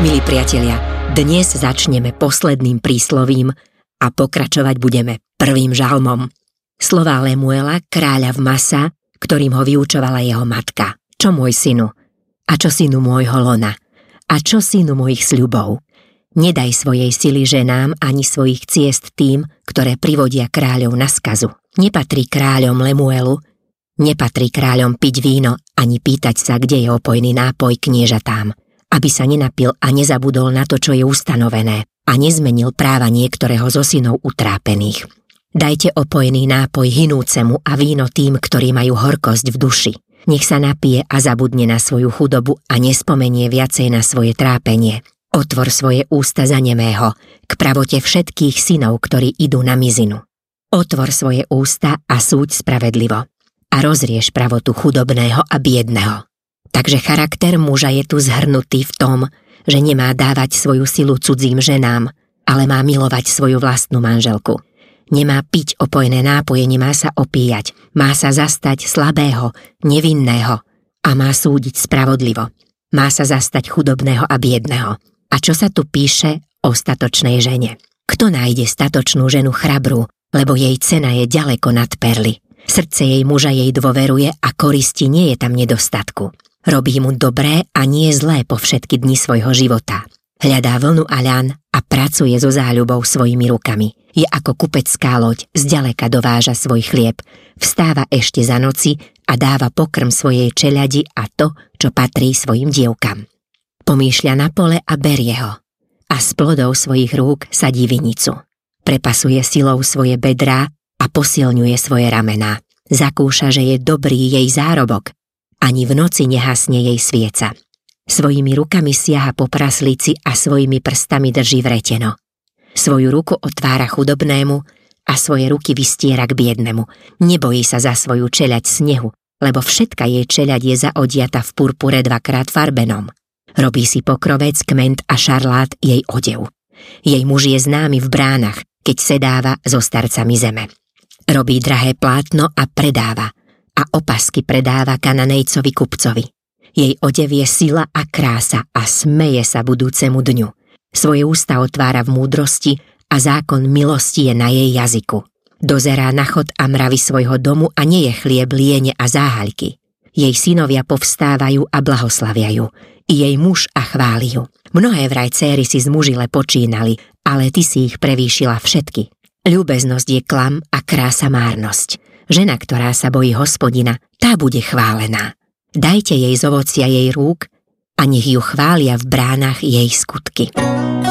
Milí priatelia, dnes začneme posledným príslovím a pokračovať budeme prvým žalmom. Slová Lemuela, kráľa v Masa, ktorým ho vyučovala jeho matka. Čo môj synu? A čo synu môjho lona? A čo synu mojich sľubov? Nedaj svojej sily ženám ani svojich ciest tým, ktoré privodia kráľov na skazu. Nepatrí kráľom Lemuelu, nepatrí kráľom piť víno ani pýtať sa, kde je opojný nápoj kniežatám, aby sa nenapil a nezabudol na to, čo je ustanovené a nezmenil práva niektorého zo synov utrápených. Dajte opojný nápoj hinúcemu a víno tým, ktorí majú horkosť v duši. Nech sa napije a zabudne na svoju chudobu a nespomenie viacej na svoje trápenie. Otvor svoje ústa za nemého, k pravote všetkých synov, ktorí idú na mizinu. Otvor svoje ústa a súď spravedlivo. A rozrieš pravotu chudobného a biedného. Takže charakter muža je tu zhrnutý v tom, že nemá dávať svoju silu cudzím ženám, ale má milovať svoju vlastnú manželku. Nemá piť opojné nápoje, nemá sa opíjať, má sa zastať slabého, nevinného a má súdiť spravodlivo. Má sa zastať chudobného a biedného. A čo sa tu píše o statočnej žene? Kto nájde statočnú ženu chrabrú, lebo jej cena je ďaleko nad perly. Srdce jej muža jej dôveruje a koristi nie je tam nedostatku. Robí mu dobré a nie zlé po všetky dni svojho života. Hľadá vlnu a ľan a pracuje so záľubou svojimi rukami. Je ako kupecká loď, zďaleka dováža svoj chlieb. Vstáva ešte za noci a dáva pokrm svojej čeľadi a to, čo patrí svojim dievkam. Pomýšľa na pole a berie ho. A z plodov svojich rúk sadí vinicu. Prepasuje silou svoje bedrá a posilňuje svoje ramená. Zakúša, že je dobrý jej zárobok. Ani v noci nehasne jej svieca. Svojimi rukami siaha po praslici a svojimi prstami drží vreteno. Svoju ruku otvára chudobnému a svoje ruky vystiera k biednemu. Nebojí sa za svoju čeľaď snehu, lebo všetka jej čeľaď je zaodiata v purpure dvakrát farbenom. Robí si pokrovec, kment a šarlát jej odev. Jej muž je známy v bránach, keď sedáva so starcami zeme. Robí drahé plátno a predáva. A opasky predáva Kananejcovi kupcovi. Jej odev je sila a krása a smeje sa budúcemu dňu. Svoje ústa otvára v múdrosti a zákon milosti je na jej jazyku. Dozerá na chod a mravy svojho domu a nie je chlieb, liene a záhaľky. Jej synovia povstávajú a blahoslavia ju. I jej muž a chváli ju. Mnohé vraj céry si zmužile počínali, ale ty si ich prevýšila všetky. Ľúbeznosť je klam a krása márnosť. Žena, ktorá sa bojí Hospodina, tá bude chválená. Dajte jej z ovocia jej rúk a nech ju chvália v bránach jej skutky.